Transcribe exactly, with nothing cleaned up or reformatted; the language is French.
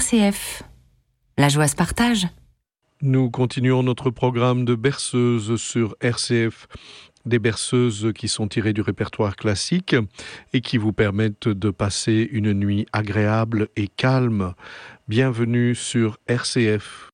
C F. La joie se partage. Nous continuons notre programme de berceuses sur R C F. Des berceuses qui sont tirées du répertoire classique et qui vous permettent de passer une nuit agréable et calme. Bienvenue sur R C F.